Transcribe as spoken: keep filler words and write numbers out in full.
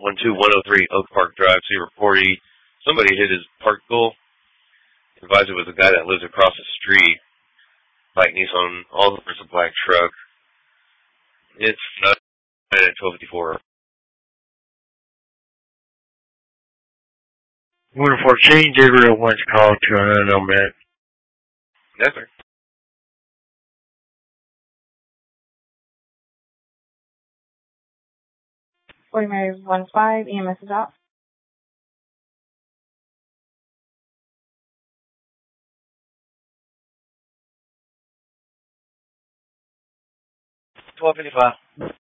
one two one oh three Oak Park Drive, C forty. Somebody hit his park goal. Advised it was a guy that lives across the street. Black Nissan, all over a black truck. It's not at twelve fifty-four. one fourteen, Gabriel wants to call to an unknown man. Yes, sir. Forty Mary one five, E M S is out. twelve fifty-five.